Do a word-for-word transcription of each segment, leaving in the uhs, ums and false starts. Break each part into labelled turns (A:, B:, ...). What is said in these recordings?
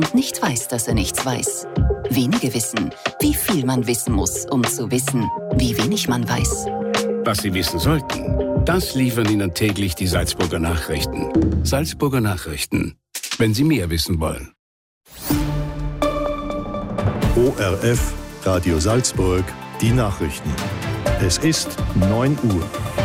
A: und nicht weiß, dass er nichts weiß. Wenige wissen, wie viel man wissen muss, um zu wissen, wie wenig man weiß.
B: Was Sie wissen sollten, das liefern Ihnen täglich die Salzburger Nachrichten. Salzburger Nachrichten, wenn Sie mehr wissen wollen.
C: O R F, Radio Salzburg, die Nachrichten. Es ist neun Uhr.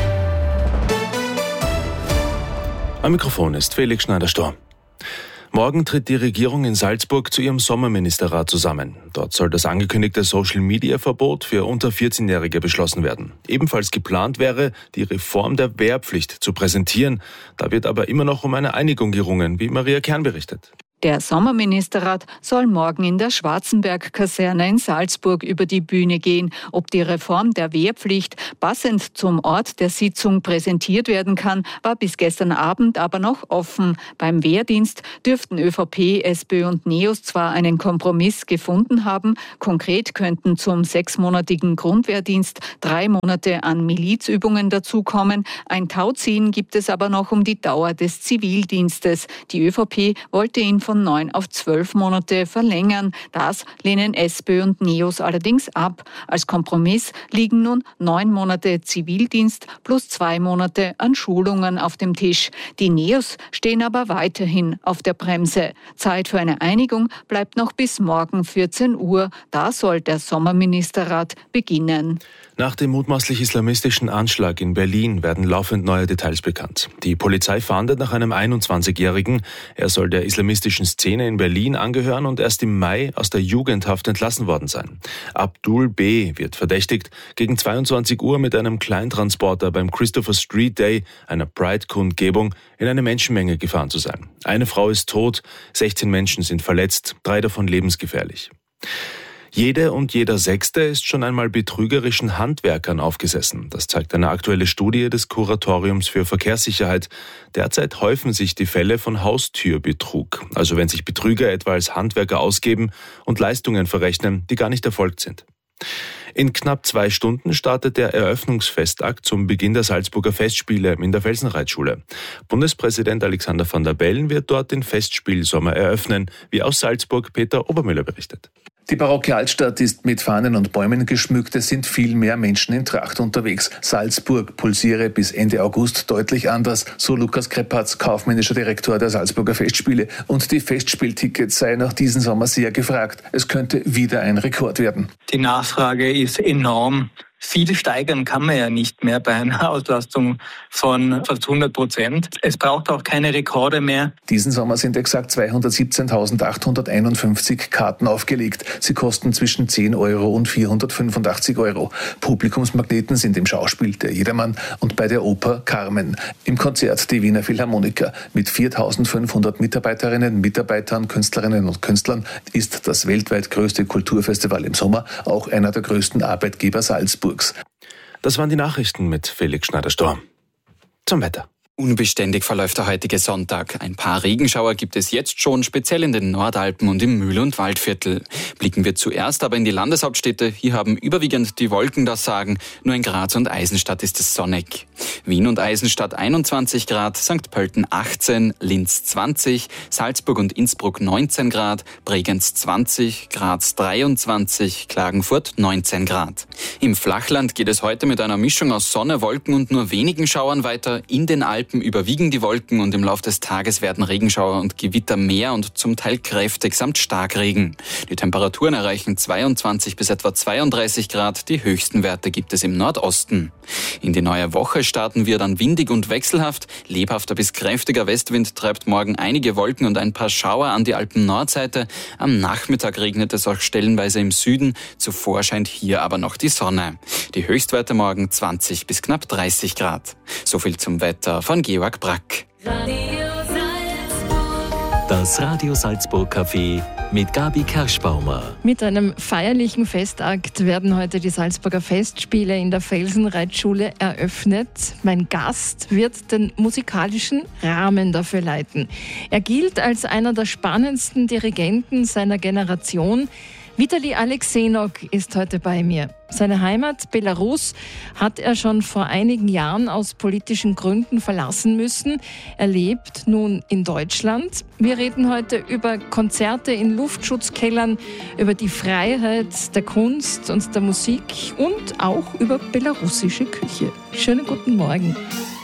D: Am Mikrofon ist Felix Schneider-Storm. Morgen tritt die Regierung in Salzburg zu ihrem Sommerministerrat zusammen. Dort soll das angekündigte Social-Media-Verbot für unter vierzehnjährige beschlossen werden. Ebenfalls geplant wäre, die Reform der Wehrpflicht zu präsentieren. Da wird aber immer noch um eine Einigung gerungen, wie Maria Kern berichtet.
E: Der Sommerministerrat soll morgen in der Schwarzenberg-Kaserne in Salzburg über die Bühne gehen. Ob die Reform der Wehrpflicht passend zum Ort der Sitzung präsentiert werden kann, war bis gestern Abend aber noch offen. Beim Wehrdienst dürften ÖVP, SPÖ und NEOS zwar einen Kompromiss gefunden haben. Konkret könnten zum sechsmonatigen Grundwehrdienst drei Monate an Milizübungen dazukommen. Ein Tauziehen gibt es aber noch um die Dauer des Zivildienstes. Die ÖVP wollte ihn von neun auf zwölf Monate verlängern. Das lehnen SPÖ und NEOS allerdings ab. Als Kompromiss liegen nun neun Monate Zivildienst plus zwei Monate an Schulungen auf dem Tisch. Die NEOS stehen aber weiterhin auf der Bremse. Zeit für eine Einigung bleibt noch bis morgen vierzehn Uhr. Da soll der Sommerministerrat beginnen.
D: Nach dem mutmaßlich islamistischen Anschlag in Berlin werden laufend neue Details bekannt. Die Polizei fahndet nach einem einundzwanzigjährigen. Er soll der islamistischen Szene in Berlin angehören und erst im Mai aus der Jugendhaft entlassen worden sein. Abdul B. wird verdächtigt, gegen zweiundzwanzig Uhr mit einem Kleintransporter beim Christopher Street Day, einer Pride-Kundgebung, in eine Menschenmenge gefahren zu sein. Eine Frau ist tot, sechzehn Menschen sind verletzt, drei davon lebensgefährlich. Jede und jeder Sechste ist schon einmal betrügerischen Handwerkern aufgesessen. Das zeigt eine aktuelle Studie des Kuratoriums für Verkehrssicherheit. Derzeit häufen sich die Fälle von Haustürbetrug, also wenn sich Betrüger etwa als Handwerker ausgeben und Leistungen verrechnen, die gar nicht erfolgt sind. In knapp zwei Stunden startet der Eröffnungsfestakt zum Beginn der Salzburger Festspiele in der Felsenreitschule. Bundespräsident Alexander Van der Bellen wird dort den Festspielsommer eröffnen, wie aus Salzburg Peter Obermüller berichtet.
F: Die barocke Altstadt ist mit Fahnen und Bäumen geschmückt. Es sind viel mehr Menschen in Tracht unterwegs. Salzburg pulsiere bis Ende August deutlich anders, so Lukas Krepatz, kaufmännischer Direktor der Salzburger Festspiele. Und die Festspieltickets seien auch diesen Sommer sehr gefragt. Es könnte wieder ein Rekord werden.
G: Die Nachfrage ist enorm. Viel steigern kann man ja nicht mehr bei einer Auslastung von fast hundert Prozent. Es braucht auch keine Rekorde mehr.
F: Diesen Sommer sind exakt zweihundertsiebzehntausendachthunderteinundfünfzig Karten aufgelegt. Sie kosten zwischen zehn Euro und vierhundertfünfundachtzig Euro. Publikumsmagneten sind im Schauspiel der Jedermann und bei der Oper Carmen. Im Konzert die Wiener Philharmoniker. Mit viertausendfünfhundert Mitarbeiterinnen, Mitarbeitern, Künstlerinnen und Künstlern ist das weltweit größte Kulturfestival im Sommer auch einer der größten Arbeitgeber Salzburg.
D: Das waren die Nachrichten mit Felix Schneider-Storm. Zum Wetter.
H: Unbeständig verläuft der heutige Sonntag. Ein paar Regenschauer gibt es jetzt schon, speziell in den Nordalpen und im Mühl- und Waldviertel. Blicken wir zuerst aber in die Landeshauptstädte. Hier haben überwiegend die Wolken das Sagen. Nur in Graz und Eisenstadt ist es sonnig. Wien und Eisenstadt einundzwanzig Grad, Sankt Pölten achtzehn, Linz zwanzig, Salzburg und Innsbruck neunzehn Grad, Bregenz zwanzig, Graz dreiundzwanzig, Klagenfurt neunzehn Grad. Im Flachland geht es heute mit einer Mischung aus Sonne, Wolken und nur wenigen Schauern weiter. In den Alpen überwiegen die Wolken und im Laufe des Tages werden Regenschauer und Gewitter mehr und zum Teil kräftig samt Starkregen. Die Temperaturen erreichen zweiundzwanzig bis etwa zweiunddreißig Grad, die höchsten Werte gibt es im Nordosten. In die neue Woche starten wir dann windig und wechselhaft. Lebhafter bis kräftiger Westwind treibt morgen einige Wolken und ein paar Schauer an die Alpen-Nordseite. Am Nachmittag regnet es auch stellenweise im Süden. Zuvor scheint hier aber noch die Sonne. Die Höchstwerte morgen zwanzig bis knapp dreißig Grad. So viel zum Wetter von Georg Brack.
I: Das Radio Salzburg Café mit Gabi Kerschbaumer.
J: Mit einem feierlichen Festakt werden heute die Salzburger Festspiele in der Felsenreitschule eröffnet. Mein Gast wird den musikalischen Rahmen dafür leiten. Er gilt als einer der spannendsten Dirigenten seiner Generation. Vitali Alexenok ist heute bei mir. Seine Heimat Belarus hat er schon vor einigen Jahren aus politischen Gründen verlassen müssen. Er lebt nun in Deutschland. Wir reden heute über Konzerte in Luftschutzkellern, über die Freiheit der Kunst und der Musik und auch über belarussische Küche. Schönen guten Morgen.